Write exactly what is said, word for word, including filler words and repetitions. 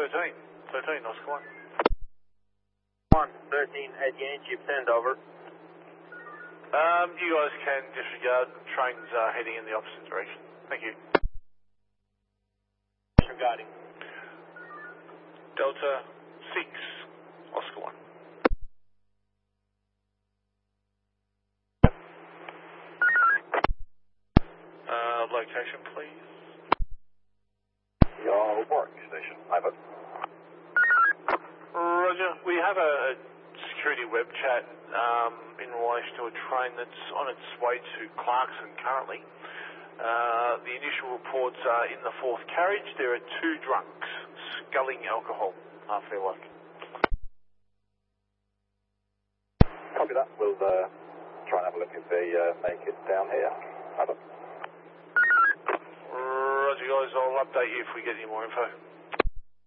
thirteen. thirteen, Oscar one. one, thirteen at Yankee, send over. Um, you guys can disregard. Trains are heading in the opposite direction. Thank you. Disregarding. Delta six, Oscar one. Uh, location, please. Your work station, over. Roger. We have a security web chat um, in relation to a train that's on its way to Clarkson currently. Uh, the initial reports are in the fourth carriage. There are two drunks sculling alcohol after their work. Copy that. We'll uh, try and have a look if they uh, make it down here. Over. Roger, guys. I'll update you if we get any more info.